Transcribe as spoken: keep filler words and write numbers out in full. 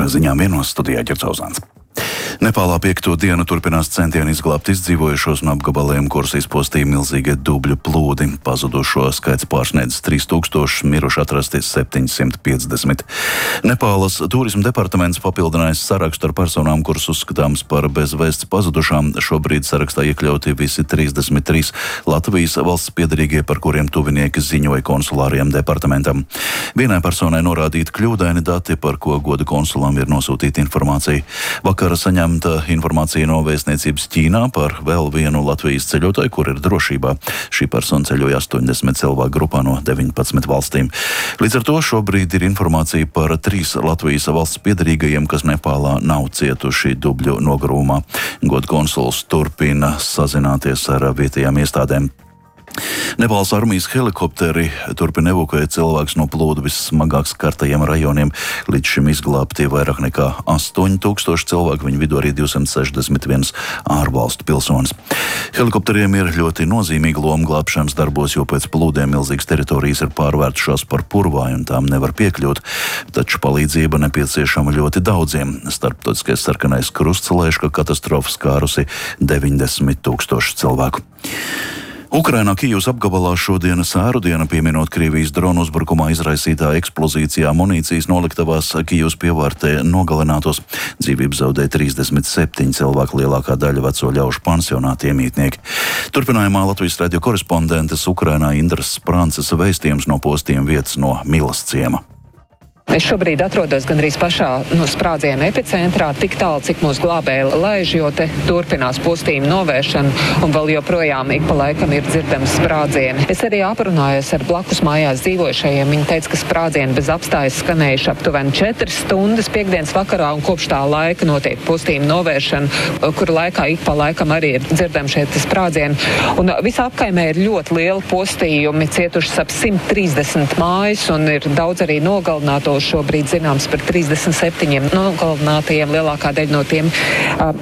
ziņām vienos studijā Ģercauzāns. Nepālā piekto dienu turpinās centieni izglābt izdzīvojušos no apgabaliem, kurus izpostīja milzīgie dubļu plūdi. Pazudušo skaits pārsniedz trīs tūkstoši, miruši atrasti septiņsimt piecdesmit. Nepālas turisma departaments papildinājis sarakstu ar personām, kuras uzskatāms par bezvēsts pazudušām. Šobrīd sarakstā iekļauti visi trīsdesmit trīs Latvijas valsts piederīgie, par kuriem tuvinieki ziņoja konsulārajam departamentam. Vienai personai norādīti kļūdaini dati, par ko goda konsulam ir nosūtīta informācija. Vakar saņemta informācija no vēstniecības Ķīnā par vēl vienu Latvijas ceļotāju, kur ir drošībā. Šī persona ceļoja astoņdesmit cilvēku grupā no deviņpadsmit valstīm. Līdz ar to šobrīd ir informācija par trīs Latvijas valsts piederīgajiem, kas Nepālā nav cietuši dubļu nogrūmā. Goda konsuls turpina sazināties ar vietējām iestādēm. Nepāles armijas helikopteri turpina evakuēt cilvēkus no plūdu vissmagāk skartajiem rajoniem. Līdz šim izglābti vairāk nekā astoņi tūkstoši cilvēku, viņu vidū arī divsimt sešdesmit viens ārvalstu pilsonis. Helikopteriem ir ļoti nozīmīga loma glābšanas darbos, jo pēc plūdiem milzīgas teritorijas ir pārvērtušās par purvāju un tām nevar piekļūt. Taču palīdzība nepieciešama ļoti daudziem. Starptautiskais sarkanais krusts lēš, ka katastrofa skārusi deviņdesmit tūkstoši cilvēku. Ukrainā Kijivas apgabalā šodien sēru diena pieminot Krievijas dronu uzbrukumā izraisītā eksplozīcijā munīcijas noliktavās Kijivas pievārtē nogalinātos. Dzīvību zaudēja trīsdesmit septiņi cilvēki, lielākā daļa veco ļaužu pansionāti iemītnieki. Turpinājumā Latvijas radio korespondentes Ukrainā Indras Sprances vēstījums no postījuma vietas no Milas ciema. Es šobrīd atrodos gandrīz pašā no sprādziena epicentrā, tik tālu, cik mūsu glābēji laiž, jo te turpinās postījuma novēršana un vēl joprojām ik pa laikam ir dzirdams sprādzieni. Es arī aprunājos ar blakus mājās dzīvojušajiem. Viņi teica, ka sprādzieni bez apstājas skanējuši aptuveni četras stundas piekdienas vakarā, un kopš tā laika notiek postījuma novēršana, kura laikā ik pa laikam arī ir dzirdami šie sprādzieni. Un visā apkaimē ir ļoti lieli postījumi, cietušas ap simt trīsdesmit mājas, un ir daudz arī nogalināto. Šobrīd zināms par trīsdesmit septiņiem nogalinātajiem, lielākā daļa no tiem